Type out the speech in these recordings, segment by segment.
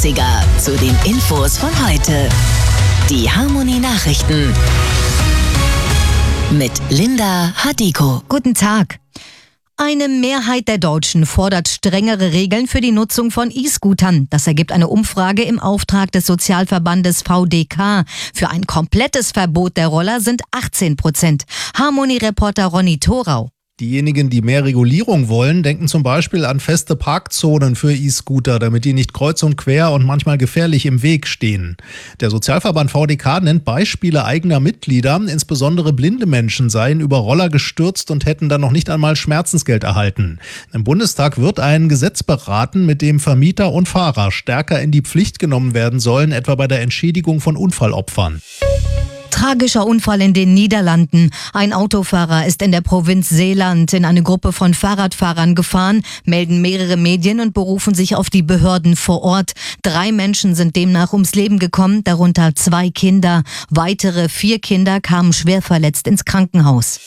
80er zu den Infos von heute. Die Harmony Nachrichten mit Linda Hadiko. Guten Tag. Eine Mehrheit der Deutschen fordert strengere Regeln für die Nutzung von E-Scootern. Das ergibt eine Umfrage im Auftrag des Sozialverbandes VDK. Für ein komplettes Verbot der Roller sind 18%. Harmony-Reporter Ronny Thorau. Diejenigen, die mehr Regulierung wollen, denken zum Beispiel an feste Parkzonen für E-Scooter, damit die nicht kreuz und quer und manchmal gefährlich im Weg stehen. Der Sozialverband VDK nennt Beispiele eigener Mitglieder, insbesondere blinde Menschen seien über Roller gestürzt und hätten dann noch nicht einmal Schmerzensgeld erhalten. Im Bundestag wird ein Gesetz beraten, mit dem Vermieter und Fahrer stärker in die Pflicht genommen werden sollen, etwa bei der Entschädigung von Unfallopfern. Tragischer Unfall in den Niederlanden. Ein Autofahrer ist in der Provinz Zeeland in eine Gruppe von Fahrradfahrern gefahren, melden mehrere Medien und berufen sich auf die Behörden vor Ort. 3 Menschen sind demnach ums Leben gekommen, darunter 2 Kinder. Weitere 4 Kinder kamen schwer verletzt ins Krankenhaus.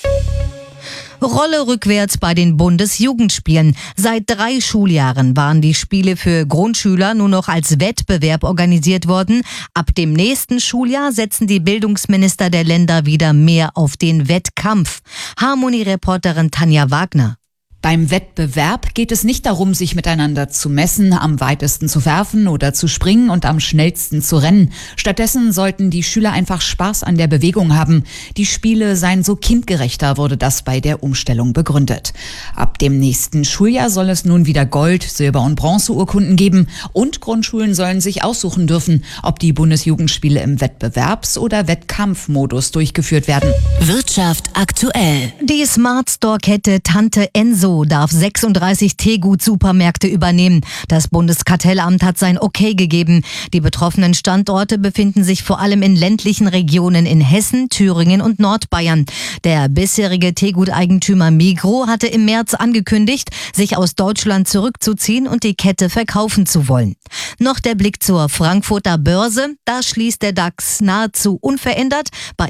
Rolle rückwärts bei den Bundesjugendspielen. Seit 3 Schuljahren waren die Spiele für Grundschüler nur noch als Wettbewerb organisiert worden. Ab dem nächsten Schuljahr setzen die Bildungsminister der Länder wieder mehr auf den Wettkampf. Harmony-Reporterin Tanja Wagner. Beim Wettbewerb geht es nicht darum, sich miteinander zu messen, am weitesten zu werfen oder zu springen und am schnellsten zu rennen. Stattdessen sollten die Schüler einfach Spaß an der Bewegung haben. Die Spiele seien so kindgerechter, wurde das bei der Umstellung begründet. Ab dem nächsten Schuljahr soll es nun wieder Gold-, Silber- und Bronzeurkunden geben. Und Grundschulen sollen sich aussuchen dürfen, ob die Bundesjugendspiele im Wettbewerbs- oder Wettkampfmodus durchgeführt werden. Wirtschaft aktuell. Die Smart Store-Kette Tante Enso darf 36 Teegut-Supermärkte übernehmen. Das Bundeskartellamt hat sein Okay gegeben. Die betroffenen Standorte befinden sich vor allem in ländlichen Regionen in Hessen, Thüringen und Nordbayern. Der bisherige Teegut-Eigentümer Migros hatte im März angekündigt, sich aus Deutschland zurückzuziehen und die Kette verkaufen zu wollen. Noch der Blick zur Frankfurter Börse. Da schließt der DAX nahezu unverändert bei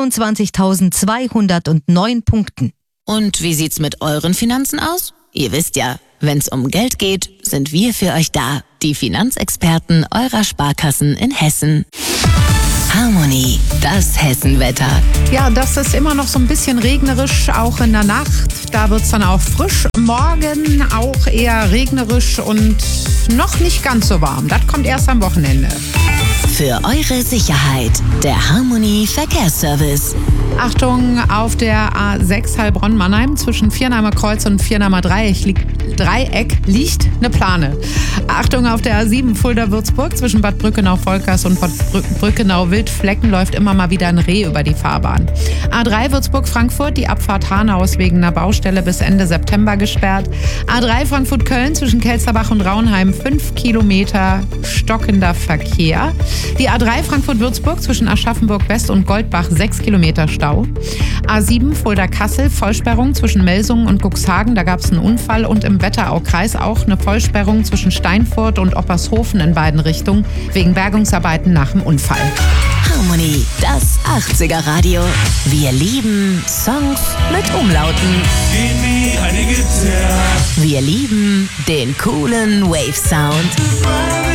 24.209 Punkten. Und wie sieht's mit euren Finanzen aus? Ihr wisst ja, wenn's um Geld geht, sind wir für euch da. Die Finanzexperten eurer Sparkassen in Hessen. Harmony, das Hessenwetter. Ja, das ist immer noch so ein bisschen regnerisch, auch in der Nacht. Da wird's dann auch frisch. Morgen auch eher regnerisch und noch nicht ganz so warm. Das kommt erst am Wochenende. Für eure Sicherheit, der Harmony Verkehrsservice. Achtung, auf der A6 Heilbronn-Mannheim zwischen Viernheimer Kreuz und Viernheimer Dreieck liegt eine Plane. Achtung, auf der A7 Fulda-Würzburg zwischen Bad Brückenau-Volkers und Bad Brückenau-Wildflecken läuft immer mal wieder ein Reh über die Fahrbahn. A3 Würzburg-Frankfurt, die Abfahrt Hanau ist wegen einer Baustelle bis Ende September gesperrt. A3 Frankfurt-Köln zwischen Kelsterbach und Raunheim 5 Kilometer stockender Verkehr. Die A3 Frankfurt-Würzburg zwischen Aschaffenburg-West und Goldbach 6 Kilometer Stau. A7 Fulda-Kassel, Vollsperrung zwischen Melsungen und Cuxhagen, da gab es einen Unfall. Und im Wetteraukreis auch eine Vollsperrung zwischen Steinfurt und Oppershofen in beiden Richtungen wegen Bergungsarbeiten nach dem Unfall. Harmony, das 80er Radio. Wir lieben Songs mit Umlauten. Wir lieben den coolen Wave-Sound.